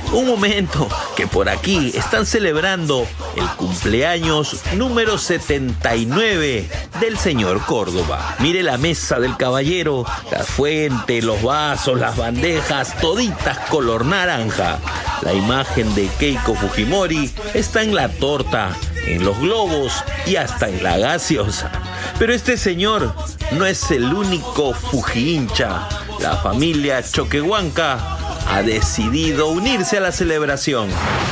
Un momento, que por aquí están celebrando el cumpleaños número 79 del señor Córdoba. Mire la mesa del caballero, la fuente, los vasos, las bandejas, toditas color naranja. La imagen de Keiko Fujimori está en la torta, en los globos y hasta en la gaseosa. Pero este señor no es el único Fujihincha. La familia Choquehuanca ha decidido unirse a la celebración.